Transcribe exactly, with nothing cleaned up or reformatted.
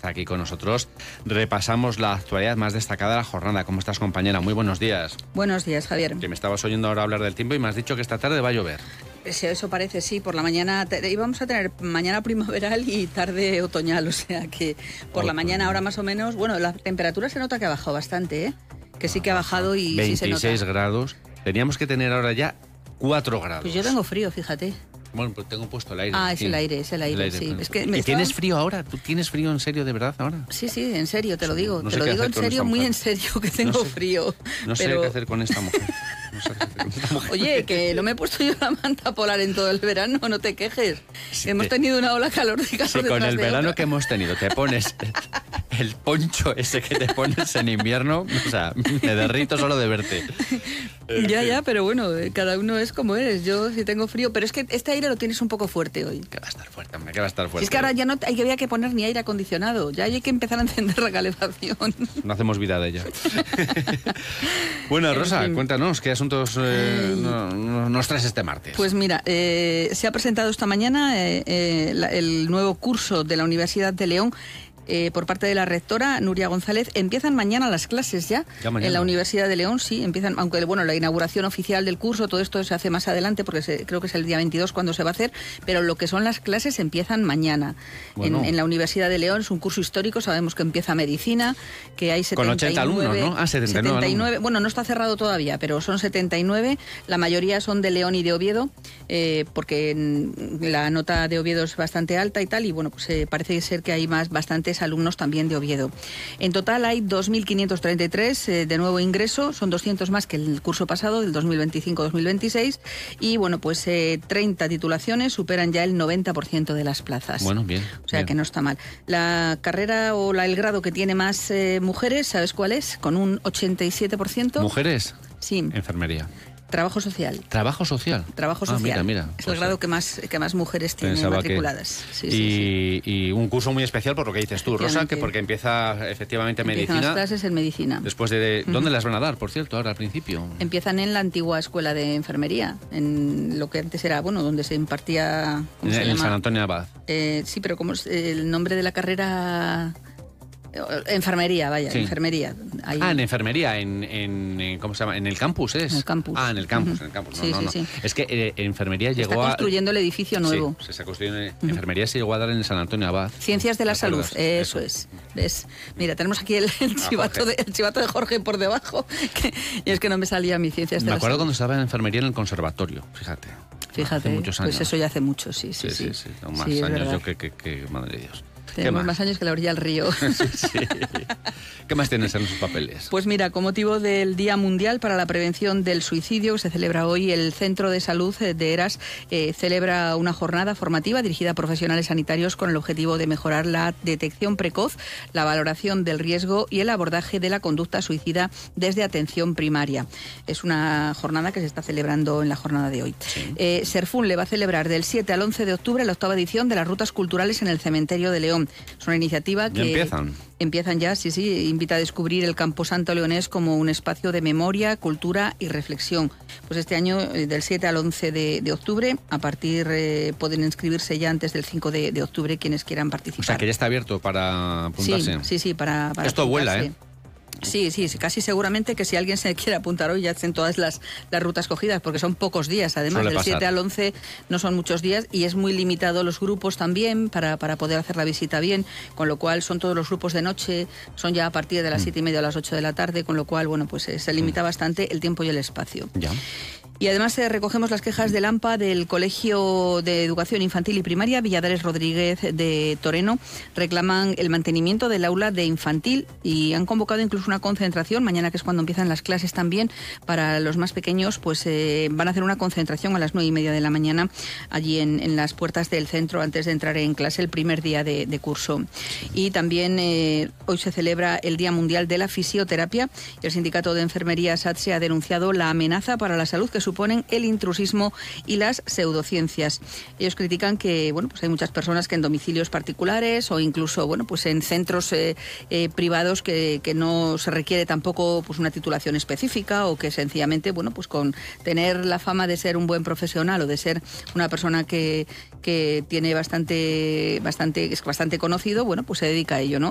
está aquí con nosotros. Repasamos la actualidad más destacada de la jornada. ¿Cómo estás, compañera? Muy buenos días. Buenos días, Javier. Que me estabas oyendo ahora hablar del tiempo y me has dicho que esta tarde va a llover. Eso parece, sí. Por la mañana te, íbamos a tener mañana primaveral y tarde otoñal, o sea que por oh, la mañana ahora más o menos... Bueno, la temperatura se nota que ha bajado bastante, ¿eh? Que sí que ha bajado y sí se nota. veintiséis grados. Teníamos que tener ahora ya cuatro grados. Pues yo tengo frío, fíjate. Bueno, pues tengo puesto el aire. Ah, es sí. el aire, es el aire, el aire sí. Es que ¿Y me tienes estaba... frío ahora? ¿Tú tienes frío en serio, de verdad, ahora? Sí, sí, en serio, te lo digo. No te sé lo digo en serio, muy en serio, que tengo no sé, frío. No sé pero... qué hacer con esta mujer. No sé qué hacer con esta mujer. Oye, que no me he puesto yo la manta polar en todo el verano, no te quejes. Sí, hemos te... tenido una ola calórica. Sí, con el verano otra. que hemos tenido, te pones el poncho ese que te pones en invierno, o sea, me derrito solo de verte. Ya, ya, pero bueno, cada uno es como eres. Yo sí tengo frío, pero es que este aire lo tienes un poco fuerte hoy. Que va a estar fuerte, hombre, que va a estar fuerte. Si es que ahora ya no hay que, había que poner ni aire acondicionado, ya hay que empezar a encender la calefacción. No hacemos vida de ella. Bueno, Rosa, en fin. Cuéntanos, ¿qué asuntos eh, no, no, nos traes este martes? Pues mira, eh, se ha presentado esta mañana eh, eh, la, el nuevo curso de la Universidad de León. Eh, por parte de la rectora Nuria González. Empiezan mañana las clases ya, ya mañana. En la Universidad de León, sí, empiezan, aunque bueno, la inauguración oficial del curso, todo esto se hace más adelante, porque se, creo que es el día veintidós cuando se va a hacer, pero lo que son las clases empiezan mañana. Bueno. En, en la Universidad de León es un curso histórico, sabemos que empieza medicina, que hay setenta y nueve... Con ochenta alumnos, ¿no? Ah, setenta y nueve. setenta y nueve bueno, no está cerrado todavía, pero son setenta y nueve, la mayoría son de León y de Oviedo, eh, porque la nota de Oviedo es bastante alta y tal, y bueno, pues eh, parece ser que hay más bastantes alumnos también de Oviedo. En total hay dos mil quinientos treinta y tres eh, de nuevo ingreso, son doscientos más que el curso pasado, del dos mil veinticinco dos mil veintiséis, y bueno, pues eh, treinta titulaciones superan ya el noventa por ciento de las plazas. Bueno, bien. O sea bien. que no está mal. La carrera o la, el grado que tiene más eh, mujeres, ¿sabes cuál es? Con un ochenta y siete por ciento. ¿Mujeres? Sí. Enfermería. Trabajo social. ¿Trabajo social? Trabajo social. Ah, mira, mira. Es pues el grado sí. que más que más mujeres tienen Pensaba matriculadas. Que... Sí, y, sí, sí. y un curso muy especial por lo que dices tú, Rosa, que porque empieza efectivamente Empiezan medicina. las clases en medicina. Después de... ¿Dónde uh-huh. las van a dar, por cierto, ahora al principio? Empiezan en la antigua escuela de enfermería, en lo que antes era, bueno, donde se impartía... ¿En se el San Antonio Abad? Eh, sí, pero como es el nombre de la carrera... Enfermería, vaya, sí. enfermería. Ahí... Ah, en enfermería, en, en, en ¿cómo se llama? En el campus, ¿es? En el campus. Ah, en el campus, uh-huh. en el campus. No, sí, no, sí, no. Sí. Es que eh, enfermería se llegó está a... construyendo el edificio nuevo. Sí, se está construyendo... Uh-huh. Enfermería se llegó a dar en el San Antonio Abad. Ciencias de la salud, eso, eso es. ¿Ves? Mira, tenemos aquí el, el, chivato de, el chivato de Jorge por debajo, que, y es que no me salía mi Ciencias de me la salud. Me acuerdo cuando estaba en enfermería en el conservatorio, fíjate. Fíjate, hace muchos años. Pues eso ya hace mucho, sí, sí, sí. Sí, sí, sí. No, más sí, años yo que, que, que... Madre de Dios. Tenemos más? más años que la orilla del río. Sí, sí. ¿Qué más tienes en sus papeles? Pues mira, con motivo del Día Mundial para la Prevención del Suicidio, que se celebra hoy, el Centro de Salud de Eras eh, celebra una jornada formativa dirigida a profesionales sanitarios con el objetivo de mejorar la detección precoz, la valoración del riesgo y el abordaje de la conducta suicida desde atención primaria. Es una jornada que se está celebrando en la jornada de hoy. Sí. Eh, Serfún le va a celebrar del siete al once de octubre la octava edición de las Rutas Culturales en el Cementerio de León. Es una iniciativa que... ¿Ya empiezan? Empiezan ya, sí, sí. Invita a descubrir el Camposanto leonés como un espacio de memoria, cultura y reflexión. Pues este año, del siete al once de, de octubre, a partir, eh, pueden inscribirse ya antes del cinco de, de octubre quienes quieran participar. O sea, que ya está abierto para apuntarse. Sí, sí, sí, para, para Esto apuntarse. vuela, ¿eh? Sí, sí, casi seguramente que si alguien se quiere apuntar hoy ya hacen todas las, las rutas cogidas, porque son pocos días, además, Suele del pasar. siete al once no son muchos días y es muy limitado los grupos también para, para poder hacer la visita bien, con lo cual son todos los grupos de noche, son ya a partir de las siete y media a las ocho de la tarde, con lo cual, bueno, pues eh, se limita bastante el tiempo y el espacio. Ya. Y además eh, recogemos las quejas del AMPA del Colegio de Educación Infantil y Primaria Villadares Rodríguez de Toreno. Reclaman el mantenimiento del aula de infantil y han convocado incluso una concentración, mañana que es cuando empiezan las clases también, para los más pequeños, pues eh, van a hacer una concentración a las nueve y media de la mañana allí en, en las puertas del centro antes de entrar en clase el primer día de, de curso. Y también eh, hoy se celebra el Día Mundial de la Fisioterapia y el Sindicato de Enfermería SATSE ha denunciado la amenaza para la salud que suponen el intrusismo y las pseudociencias. Ellos critican que bueno, pues hay muchas personas que en domicilios particulares o incluso bueno, pues en centros eh, eh, privados que, que no se requiere tampoco pues una titulación específica o que sencillamente bueno, pues con tener la fama de ser un buen profesional o de ser una persona que, que tiene bastante, bastante, es bastante conocido, bueno, pues se dedica a ello, ¿no?